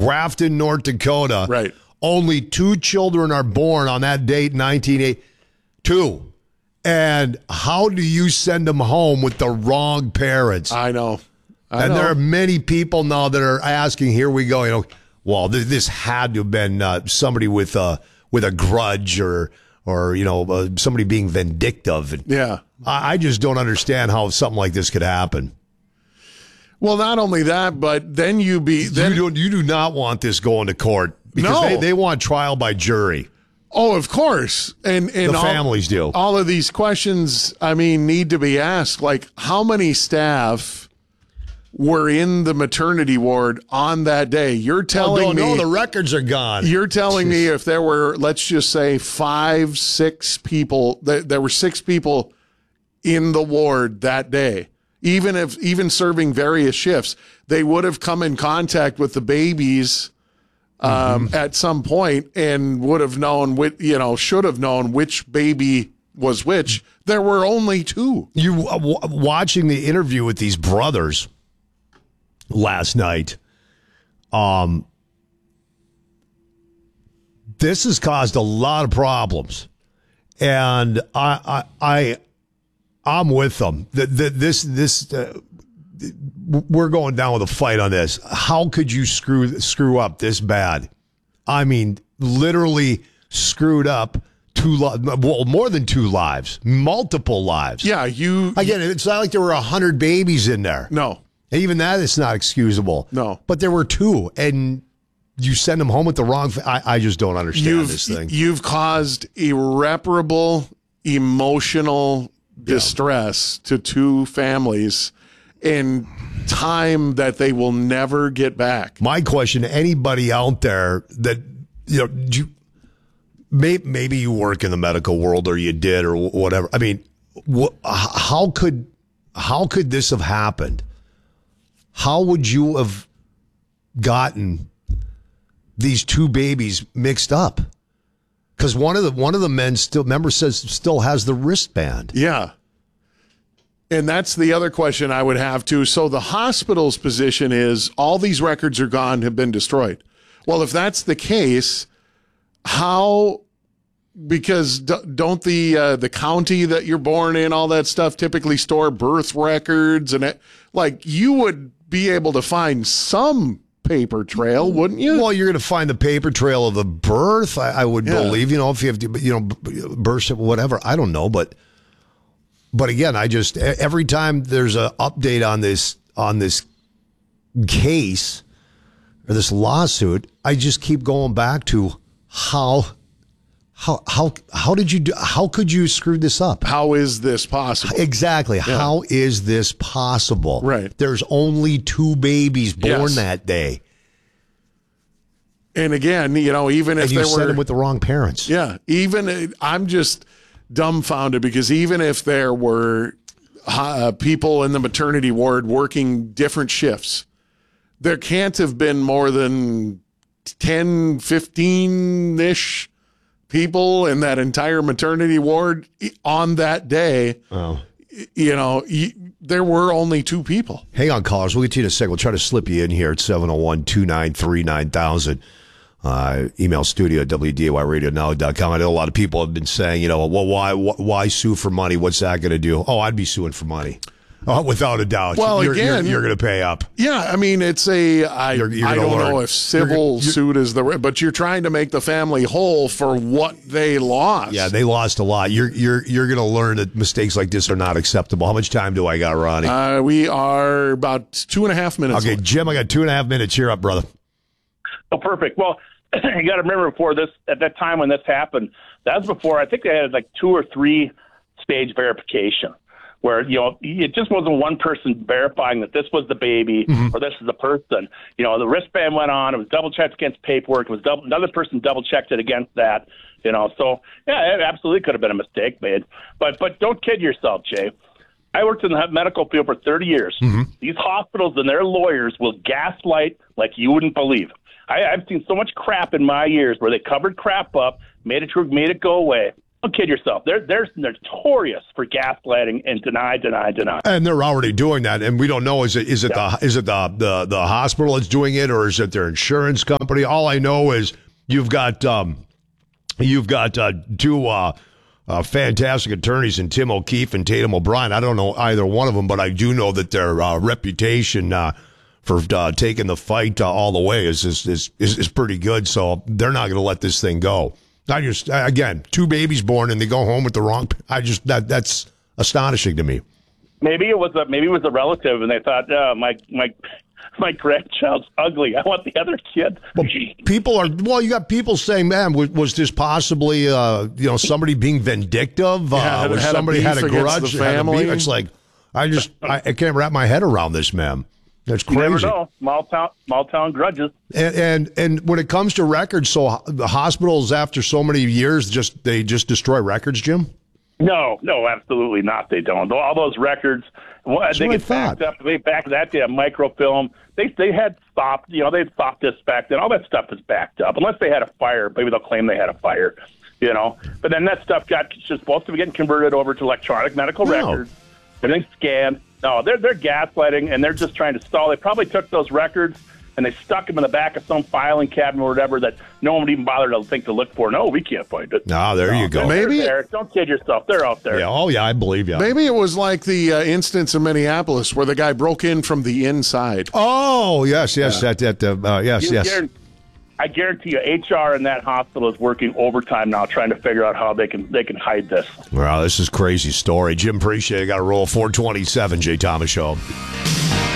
Grafton, North Dakota. Right. Only 2 children are born on that date, 1982. 2. And how do you send them home with the wrong parents? I know. There are many people now that are asking, here we go, well, this had to have been somebody with a grudge or somebody being vindictive. And yeah. I just don't understand how something like this could happen. Well, not only that, but then you do not want this going to court because they want trial by jury. Oh, of course. And the families do. All of these questions, need to be asked. Like, how many staff were in the maternity ward on that day? You're telling me... No, the records are gone. You're telling me if there were, let's just say, 5, 6 people, there were 6 people in the ward that day, even serving various shifts, they would have come in contact with the babies at some point and would have known, should have known which baby was which. There were only 2. You watching the interview with these brothers last night, this has caused a lot of problems, and I'm with them. We're going down with a fight on this. How could you screw up this bad? Literally screwed up more than 2 lives, multiple lives. Yeah, again. It's not like there were 100 babies in there. No, even that is not excusable. No, but there were 2, and you send them home with the wrong. I just don't understand this thing. You've caused irreparable emotional distress to 2 families in time that they will never get back. My question to anybody out there that, maybe you work in the medical world or you did or whatever. How could this have happened? How would you have gotten these 2 babies mixed up? Because one of the men still has the wristband. Yeah. And that's the other question I would have too. So the hospital's position is all these records are gone, have been destroyed. Well, if that's the case, how? Because don't the county that you're born in, all that stuff, typically store birth records and you would be able to find some paper trail, wouldn't you? Well, you're going to find the paper trail of the birth. I would believe, if you have to, birth, whatever. I don't know, but again, every time there's an update on this case or this lawsuit, I just keep going back to how did you do? How could you screw this up? How is this possible? Exactly. Yeah. How is this possible? Right. There's only 2 babies born that day. And again, even if you sent them with the wrong parents. Yeah. I'm just dumbfounded because even if there were people in the maternity ward working different shifts, there can't have been more than 10, 15-ish people in that entire maternity ward on that day. Oh. There were only 2 people. Hang on, callers. We'll get to you in a second. We'll try to slip you in here at 701-293-9000. Email studio at WDAYRadioNow.com. I know a lot of people have been saying, well, why sue for money? What's that going to do? Oh, I'd be suing for money. Without a doubt. Well, you're going to pay up. Yeah, it's I don't know if civil suit is but you're trying to make the family whole for what they lost. Yeah, they lost a lot. You're going to learn that mistakes like this are not acceptable. How much time do I got, Ronnie? We are about 2.5 minutes. Okay, Jim, I got 2.5 minutes. Cheer up, brother. Oh, perfect. Well, you got to remember at that time when this happened, that was before, I think they had 2 or 3 stage verification where, it just wasn't one person verifying that this was the baby or this is the person. The wristband went on, it was double checked against paperwork, another person double checked it against that, so yeah, it absolutely could have been a mistake made. But don't kid yourself, Jay. I worked in the medical field for 30 years. Mm-hmm. These hospitals and their lawyers will gaslight like you wouldn't believe. I've seen so much crap in my years where they covered crap up, made it go away, Don't kid yourself. They're notorious for gaslighting and deny. And they're already doing that, and we don't know is it the hospital that's doing it, or is it their insurance company? All I know is you've got two fantastic attorneys in Tim O'Keefe and Tatum O'Brien. I don't know either one of them, but I do know that their reputation for taking the fight all the way is pretty good. So they're not going to let this thing go. Again, 2 babies born and they go home with the wrong. That's astonishing to me. Maybe it was a relative, and they thought, my grandchild's ugly. I want the other kid. Well, you got people saying, man, was this possibly somebody being vindictive? Had somebody had a grudge? The family? It's like I can't wrap my head around this, man. That's crazy. You never know. Small town grudges. And when it comes to records, so the hospitals after so many years they just destroy records, Jim? No, absolutely not. They don't. All those records, they get backed up. Back that day, a microfilm. They had stopped. They'd stopped this back then. All that stuff is backed up, unless they had a fire. Maybe they'll claim they had a fire. But then that stuff got just supposed to be getting converted over to electronic medical records. Everything's scanned. No, they're gaslighting, and they're just trying to stall. They probably took those records and they stuck them in the back of some filing cabinet or whatever that no one would even bother to think to look for. No, we can't find it. There you go. Maybe don't kid yourself. They're out there. Yeah. I believe you. Maybe it was like the instance in Minneapolis where the guy broke in from the inside. Oh, yes. Yes. I guarantee you, HR in that hospital is working overtime now, trying to figure out how they can hide this. Wow, this is a crazy story. Jim, appreciate it. Got to roll 427, Jay Thomas Show.